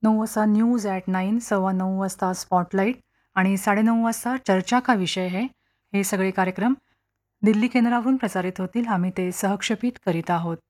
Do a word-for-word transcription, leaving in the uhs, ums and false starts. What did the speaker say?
नऊ वाजता news at nine, सव्वा नऊ वाजता स्पॉटलाईट आणि साडेनऊ वाजता चर्चा का विषय है, हे सगळे कार्यक्रम दिल्ली केंद्रावरून प्रसारित होतील. आम्ही ते सहक्षेपित करीत आहोत.